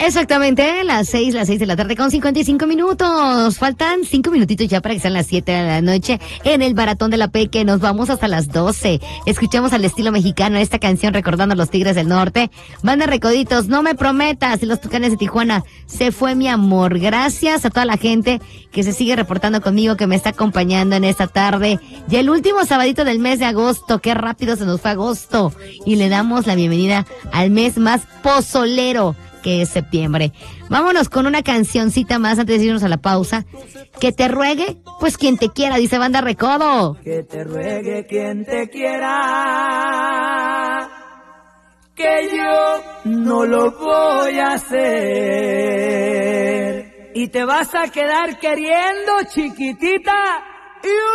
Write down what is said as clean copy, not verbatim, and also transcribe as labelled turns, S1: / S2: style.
S1: Exactamente, las 6 de la tarde con 55 minutos. Faltan 5 minutitos ya para que sean las 7 de la noche en el Baratón de la Peque. Nos vamos hasta las 12. Escuchamos al estilo mexicano esta canción recordando a los Tigres del Norte. Banda Recoditos, No Me Prometas, y los Tucanes de Tijuana, Se Fue Mi Amor. Gracias a toda la gente que se sigue reportando conmigo, que me está acompañando en esta tarde. Ya el último sabadito del mes de agosto, qué rápido se nos fue agosto. Y le damos la bienvenida al mes más pozolero, que es septiembre. Vámonos con una cancioncita más antes de irnos a la pausa. Que te ruegue, pues quien te quiera, dice Banda Recodo.
S2: Que te ruegue quien te quiera, que yo no lo voy a hacer. Y te vas a quedar queriendo, chiquitita.